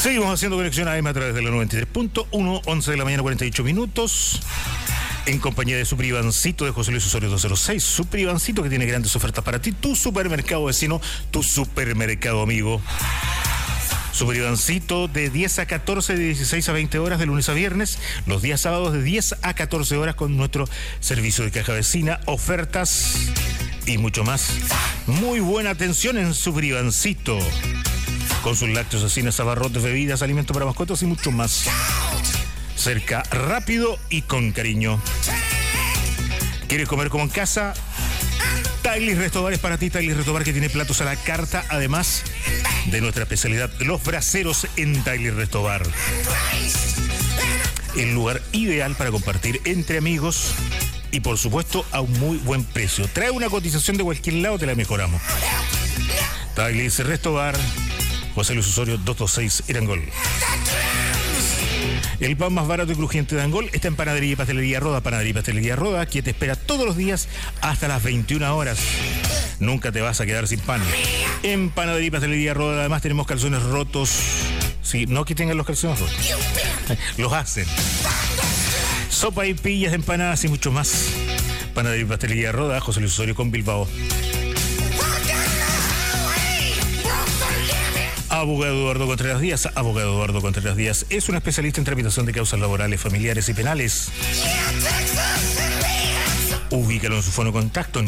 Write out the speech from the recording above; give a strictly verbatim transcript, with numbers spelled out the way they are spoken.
Seguimos haciendo conexión A M a través de la noventa y tres punto uno, once de la mañana, cuarenta y ocho minutos. En compañía de Suprivancito de José Luis Osorio doscientos seis. Suprivancito, que tiene grandes ofertas para ti. Tu supermercado vecino, tu supermercado amigo. Suprivancito de diez a catorce, de dieciséis a veinte horas de lunes a viernes. Los días sábados de diez a catorce horas con nuestro servicio de caja vecina. Ofertas y mucho más. Muy buena atención en Suprivancito. Con sus lácteos, cecinas, abarrotes, bebidas, alimentos para mascotas y mucho más. Cerca, rápido y con cariño. ¿Quieres comer como en casa? Taglis Restobar es para ti. Taglis Restobar, que tiene platos a la carta, además de nuestra especialidad, los braseros en Taglis Restobar. El lugar ideal para compartir entre amigos y, por supuesto, a un muy buen precio. Trae una cotización de cualquier lado, te la mejoramos. Taglis Restobar, José Luis Osorio doscientos veintiséis, Irangol. El pan más barato y crujiente de Angol está en Panadería y Pastelería Roda. Panadería y Pastelería Roda, que te espera todos los días hasta las veintiuna horas. Nunca te vas a quedar sin pan. En Panadería y Pastelería Roda, además, tenemos calzones rotos. Sí, no que tengan los calzones rotos. Los hacen. Sopa y pillas, empanadas y mucho más. Panadería y Pastelería Roda, José Luis Osorio con Bilbao. Abogado Eduardo Contreras Díaz. Abogado Eduardo Contreras Díaz es un especialista en tramitación de causas laborales, familiares y penales. Ubícalo en su fono contacto